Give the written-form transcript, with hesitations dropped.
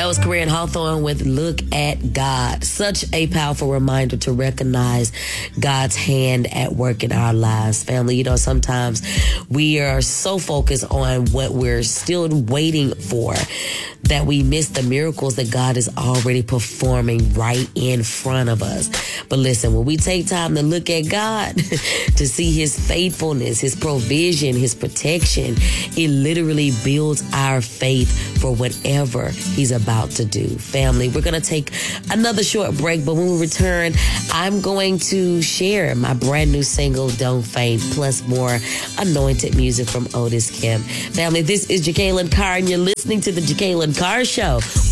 That was Corinne Hawthorne with Look at God. Such a powerful reminder to recognize God's hand at work in our lives. Family, you know, sometimes we are so focused on what we're still waiting for that we miss the miracles that God is already performing right in front of us. But listen, when we take time to look at God, to see his faithfulness, his provision, his protection, it literally builds our faith for whatever he's about to do. Family, we're going to take another short break, but when we return, I'm going to share my brand new single, Don't Faint, plus more anointed music from Otis Kemp. Family, this is Jacqueline Carr, and you're listening to the Jacqueline Carr Show.